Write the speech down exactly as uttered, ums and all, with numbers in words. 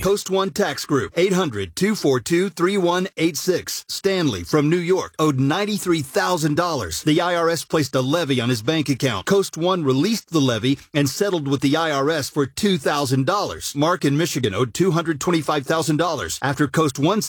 Coast One Tax Group, eight hundred, two four two, three one eight six. Stanley from New York owed ninety-three thousand dollars. The I R S placed a levy on his bank account. Coast One released the levy and settled with the I R S for two thousand dollars. Mark in Michigan owed two hundred twenty-five thousand dollars. After Coast One